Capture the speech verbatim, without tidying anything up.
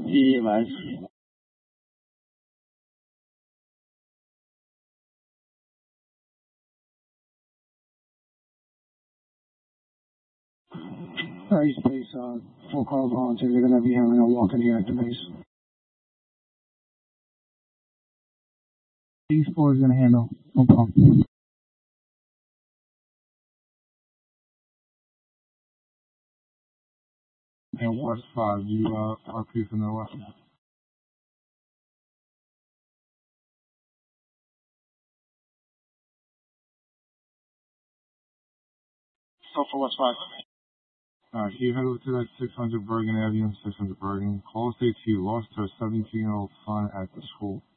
Y más. Ice space, uh, full call volunteers are going to be having a walk in the active base. These four is going to handle. No problem. And West five, you uh, R P from the West. So for West five. Alright, can you head over to that six hundred Bergen Avenue, six hundred Bergen. Call states he lost her seventeen-year-old son at the school.